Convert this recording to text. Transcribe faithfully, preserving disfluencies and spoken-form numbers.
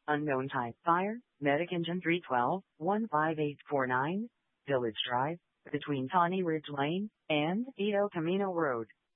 Unknown type fire, Medic Engine three one two, one five eight four nine, Village Drive, between Tawny Ridge Lane and Edo Camino Road.